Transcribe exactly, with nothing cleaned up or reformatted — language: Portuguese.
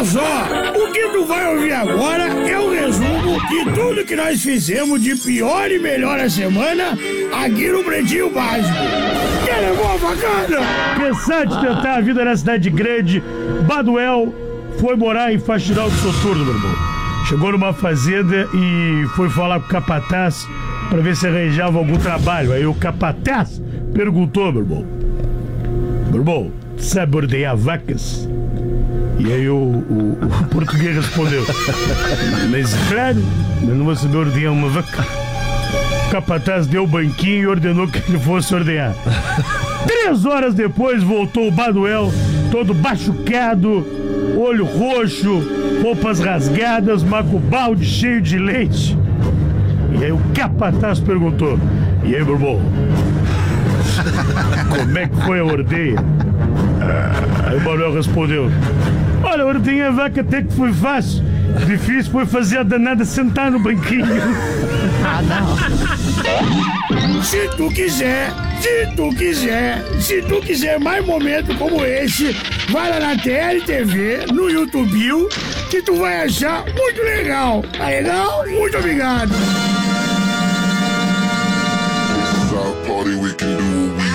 Olha só, o que tu vai ouvir agora é o resumo de tudo que nós fizemos de pior e melhor a semana aqui no Pretinho Básico. Quer levar a facada? Cansado de tentar a vida na cidade grande, Baduel foi morar em Faxinal do Soturno, meu irmão. Chegou numa fazenda e foi falar com o capataz pra ver se arranjava algum trabalho. Aí o capataz perguntou, meu irmão, meu irmão, sabe ordenhar vacas? E aí o, o, o português respondeu, mas claro, eu não vou saber ordenhar uma vaca. O capataz deu o banquinho e ordenou que ele fosse ordenhar. Três horas depois voltou o Baduel, todo machucado, olho roxo, roupas rasgadas, mas com o balde cheio de leite. E aí o capataz perguntou, e aí, meu irmão, como é que foi a ordenha? Aí o Baduel respondeu, olha, a ordenha a vaca até que foi fácil. Difícil foi fazer a danada sentar no banquinho. Ah, não. Se tu quiser, se tu quiser, se tu quiser mais momentos como esse, vai lá na T L T V, no YouTube, que tu vai achar muito legal. Tá legal? Muito obrigado. This is our party, we can do